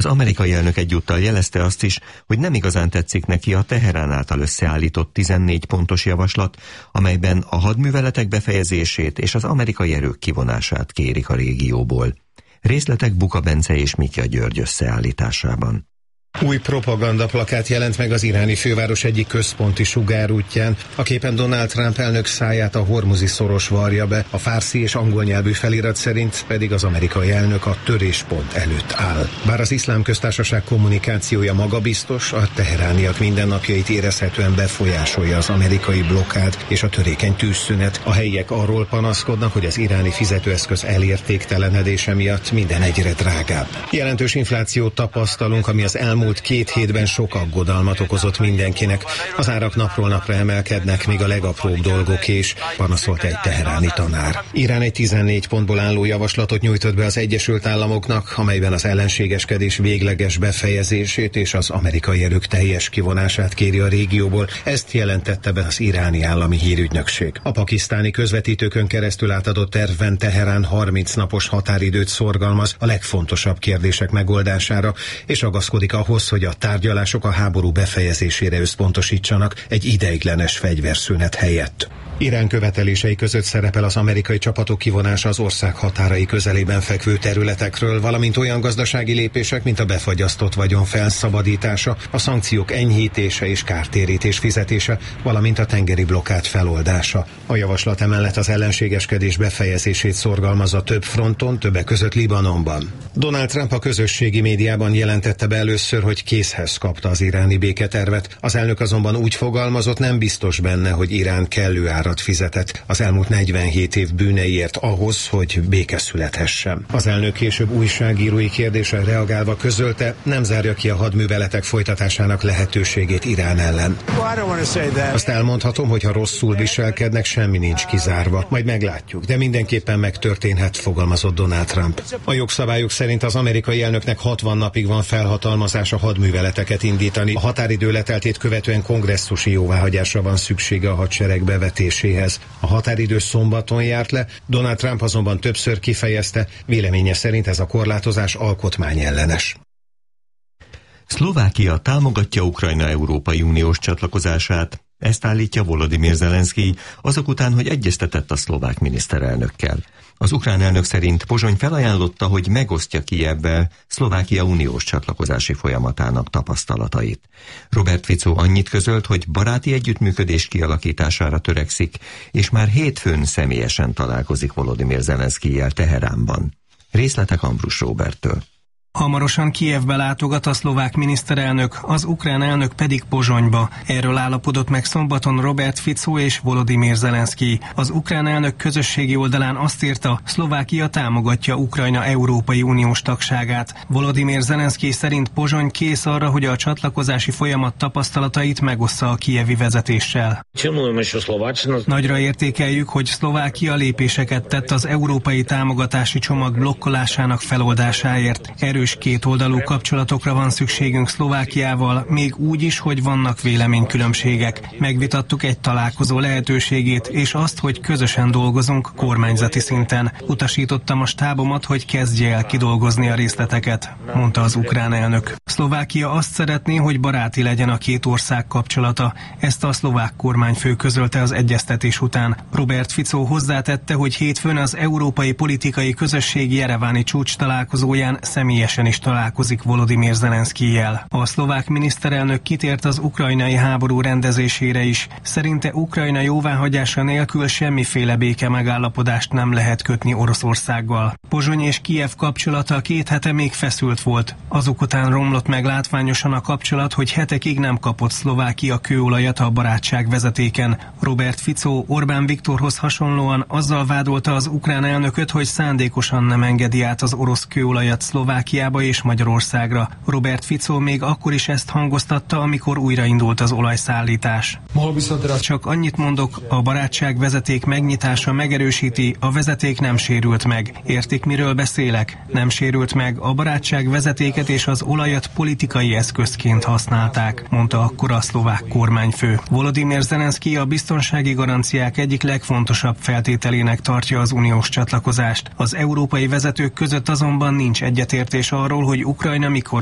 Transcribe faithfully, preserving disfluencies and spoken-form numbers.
Az amerikai elnök egyúttal jelezte azt is, hogy nem igazán tetszik neki a Teherán által összeállított tizennégy pontos javaslat, amelyben a hadműveletek befejezését és az amerikai erők kivonását kérik a régióból. Részletek Buka Bence és Mikja György összeállításában. Új propagandaplakát jelent meg az iráni főváros egyik központi sugárútján. A képen Donald Trump elnök száját a Hormuzi szoros varja be, a fársi és angol nyelvű felirat szerint pedig az amerikai elnök a töréspont előtt áll. Bár az Iszlám Köztársaság kommunikációja magabiztos, a teherániak mindennapjait érezhetően befolyásolja az amerikai blokkád és a törékeny tűzszünet. A helyiek arról panaszkodnak, hogy az iráni fizetőeszköz elértéktelenedése miatt minden egyre drágább. Jelentős inflációt tapasztalunk, ami az elmúlt Múlt két hétben sok aggodalmat okozott mindenkinek. Az árak napról napra emelkednek, még a legapróbb dolgok is, panaszolt egy teheráni tanár. Irán egy tizennégy pontból álló javaslatot nyújtott be az Egyesült Államoknak, amelyben az ellenségeskedés végleges befejezését és az amerikai erők teljes kivonását kéri a régióból. Ezt jelentette be az iráni állami hírügynökség. A pakisztáni közvetítőkön keresztül átadott tervben Teherán harminc napos határidőt szorgalmaz a legfontosabb kérdések megoldására, és ragaszkodik ahhoz, hogy a tárgyalások a háború befejezésére összpontosítsanak egy ideiglenes fegyverszünet helyett. Irán követelései között szerepel az amerikai csapatok kivonása az ország határai közelében fekvő területekről, valamint olyan gazdasági lépések, mint a befagyasztott vagyon felszabadítása, a szankciók enyhítése és kártérítés fizetése, valamint a tengeri blokkád feloldása. A javaslat emellett az ellenségeskedés befejezését szorgalmazza több fronton, többek között Libanonban. Donald Trump a közösségi médiában jelentette be először, hogy készhez kapta az iráni béketervet. Az elnök azonban úgy fogalmazott, nem biztos benne, hogy Irán kellő árat fizetett az elmúlt negyvenhét év bűneiért ahhoz, hogy béke születhessen. Az elnök később újságírói kérdésre reagálva közölte, nem zárja ki a hadműveletek folytatásának lehetőségét Irán ellen. Azt elmondhatom, hogy ha rosszul viselkednek, semmi nincs kizárva. Majd meglátjuk, de mindenképpen megtörténhet, fogalmazott Donald Trump. A jogszabályok szerint az amerikai elnöknek hatvan napig van felhatalmazása hadműveleteket indítani. A határidő leteltét követően kongresszusi jóváhagyásra van szüksége a hadsereg bevetéséhez. A határidő szombaton járt le, Donald Trump azonban többször kifejezte, véleménye szerint ez a korlátozás alkotmányellenes. Szlovákia támogatja Ukrajna Európai Uniós csatlakozását. Ezt állítja Volodymyr Zelenszky azok után, hogy egyeztetett a szlovák miniszterelnökkel. Az ukrán elnök szerint Pozsony felajánlotta, hogy megosztja Kijevvel Szlovákia uniós csatlakozási folyamatának tapasztalatait. Robert Fico annyit közölt, hogy baráti együttműködés kialakítására törekszik, és már hétfőn személyesen találkozik Volodymyr Zelenszkijjel Teheránban. Részletek Ambrus Roberttől. Hamarosan Kijevbe látogat a szlovák miniszterelnök, az ukrán elnök pedig Pozsonyba. Erről állapodott meg szombaton Robert Fico és Volodymyr Zelenszky. Az ukrán elnök közösségi oldalán azt írta, Szlovákia támogatja Ukrajna Európai Uniós tagságát. Volodymyr Zelenszky szerint Pozsony kész arra, hogy a csatlakozási folyamat tapasztalatait megossza a kijevi vezetéssel. Nagyra értékeljük, hogy Szlovákia lépéseket tett az európai támogatási csomag blokkolásának feloldásáért. Erős kétoldalú kapcsolatokra van szükségünk Szlovákiával, még úgy is, hogy vannak véleménykülönbségek. Megvitattuk egy találkozó lehetőségét, és azt, hogy közösen dolgozunk kormányzati szinten. Utasítottam a stábomat, hogy kezdje el kidolgozni a részleteket, mondta az ukrán elnök. Szlovákia azt szeretné, hogy baráti legyen a két ország kapcsolata. Ezt a szlovák kormányfő közölte az egyeztetés után. Robert Fico hozzátette, hogy hétfőn az Európai Politikai Közösség jereváni csúcs találkozóján személyesen is találkozik Volodymyr Zelenszkijjel. A szlovák miniszterelnök kitért az ukrajnai háború rendezésére is. Szerinte Ukrajna jóváhagyása nélkül semmiféle béke megállapodást nem lehet kötni Oroszországgal. Pozsony és Kijev kapcsolata két hete még feszült volt. Azok után romlott meg látványosan a kapcsolat, hogy hetekig nem kapott Szlovákia kőolajat a barátság vezetéken. Robert Fico Orbán Viktorhoz hasonlóan azzal vádolta az ukrán elnököt, hogy szándékosan nem engedi át az orosz kőolajat Szlovákiába és Magyarországra. Robert Fico még akkor is ezt hangoztatta, amikor újraindult az olajszállítás. Csak annyit mondok, a barátság vezeték megnyitása megerősíti, a vezeték nem sérült meg. Értik, miről beszélek? Nem sérült meg, a barátság vezetéket és az olajat politikai eszközként használták, mondta akkor a szlovák kormányfő. Volodymyr Zelenszky a biztonsági garanciák egyik legfontosabb feltételének tartja az uniós csatlakozást. Az európai vezetők között azonban nincs egyetértés arról, hogy Ukrajna mikor